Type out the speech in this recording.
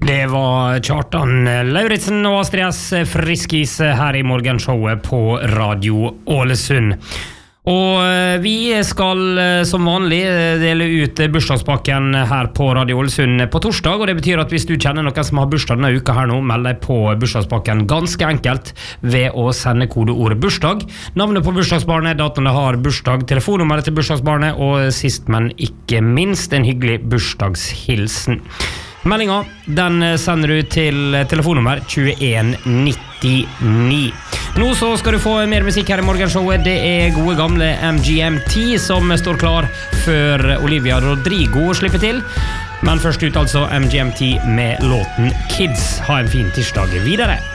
Det var Kjartan Lauritzen og Astrid S. Friskis her I morgenshowet på Radio Ålesund. Og vi skal som vanlig dele ut bursdagspakken her på Radio Ålesund på torsdag, og det betyr at hvis du kjenner noen som har bursdag denne uka her nå, meld deg på bursdagspakken ganske enkelt ved å sende kodeordet bursdag, navnet på bursdagsbarnet, datoen det har bursdag, telefonnummeret til bursdagsbarnet, og sist, men ikke minst, en hyggelig bursdagshilsen. Meldinga, den sender du til telefonnummer 2199. Nå så skal du få mer musikk her I morgenshowet. Det gode gamle MGMT som står klar før Olivia Rodrigo slipper til. Men først ut altså MGMT med låten Kids. Ha en fin tirsdag videre.